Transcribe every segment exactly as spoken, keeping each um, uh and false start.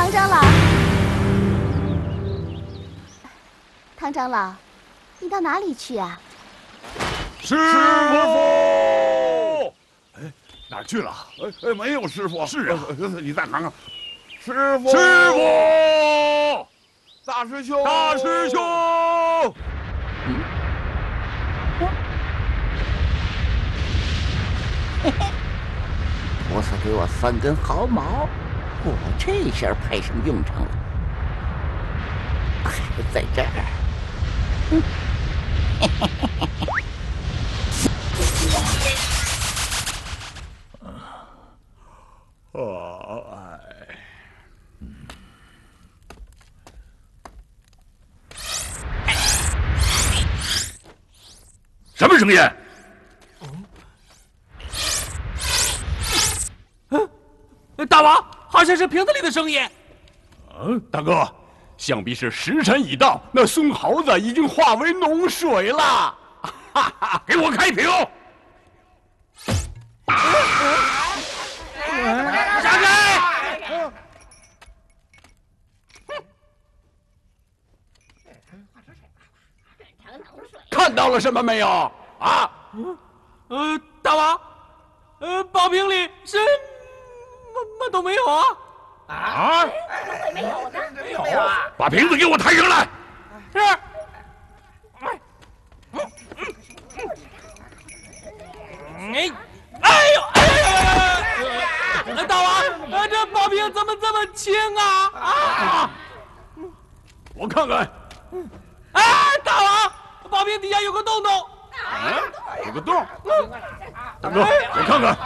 唐长老，唐长老，你到哪里去啊？ 师傅， 哎，哪儿去了？ 哎哎，没有师傅。 是啊， 你再看看，师傅， 师傅， 大师兄， 大师兄。 嗯，嘿嘿，菩萨给我三根毫毛，我这下派上用场了。还在这儿，嗯，嘿嘿嘿嘿。 哦，哎， 什么声音？ 嗯，大王，好像是瓶子里的声音。 嗯，大哥，想必是时辰已到，那孙猴子已经化为脓水了。哈哈，给我开瓶！ 闪开！ 看到了什么没有？啊？ 呃，大王，呃，宝瓶里什么都没有啊！ 啊？ 怎么会没有呢？ 没有啊！把瓶子给我抬上来！ 是。哎，哎呦，哎呦！大王，呃，这宝瓶怎么这么轻啊？啊！ 我看看。 哎，大王，宝瓶底下有个洞洞。 啊，有个洞。大哥，我看看。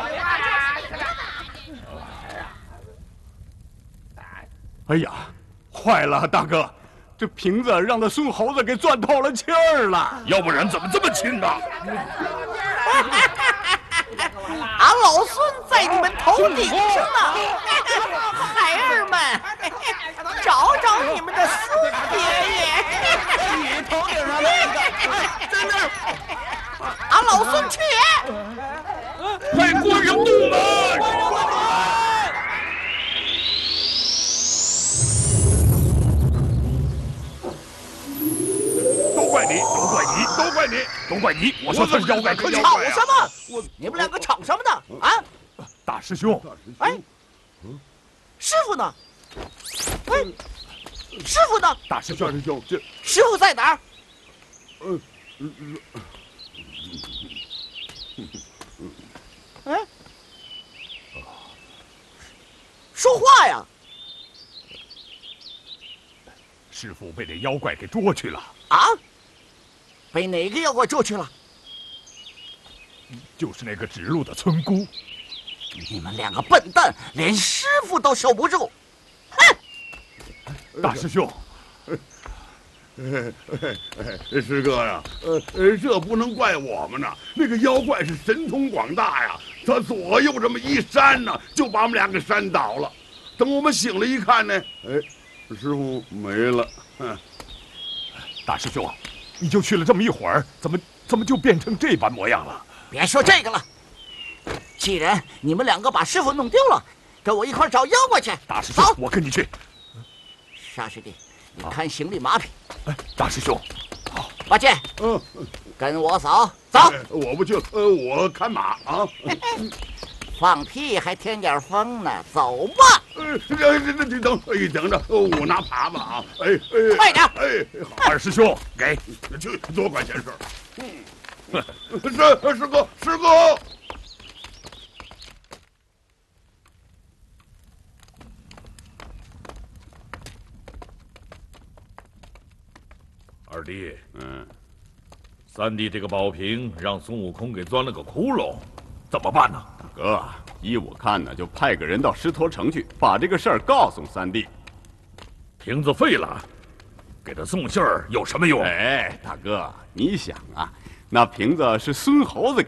哎呀，坏了，大哥，这瓶子让那孙猴子给钻透了气儿了，要不然怎么这么轻啊？ 俺老孙在你们头顶上呢，孩儿们，找找你们的孙爷爷。 你头顶上的那个，在那儿。 俺老孙去也！ 快关上洞门！都怪你，都怪你，都怪你，都怪你！我说他是妖怪，可吵什么？我你们两个吵什么呢？啊！ 大师兄， 哎，师傅呢？哎，师傅呢？ 大师兄，师兄，这师傅在哪儿？ 嗯。 哎，说话呀！ 师傅被这妖怪给捉去了啊！被哪个妖怪捉去了？ 就是那个指路的村姑。 你们两个笨蛋，连师傅都守不住！哼！ 大师兄。 哎哎哎，师哥呀，呃呃，这不能怪我们呐。那个妖怪是神通广大呀，他左右这么一扇呢，就把我们俩给扇倒了。等我们醒了一看呢，哎，师傅没了。哼， 大师兄，你就去了这么一会儿，怎么怎么就变成这般模样了？ 别说这个了，既然你们两个把师傅弄丢了，跟我一块找妖怪去。 大师兄， 走， 我跟你去。 沙师弟。你看行李马匹。 哎，大师兄， 好，八戒， 嗯， 跟我走，走。 我不去，呃，我看马啊。 放屁还添点风呢，走吧。 呃，这这这这等，哎，等着，我拿耙子啊。哎哎， 快点！ 哎，好， 二师兄，给， 去，多管闲事。嗯，师师哥，师哥。 二弟，嗯，三弟这个宝瓶让孙悟空给钻了个窟窿，怎么办呢？ 大哥，依我看呢，就派个人到狮驼城去，把这个事儿告诉三弟。 瓶子废了，给他送信儿有什么用？ 哎，大哥，你想啊，那瓶子是孙猴子给。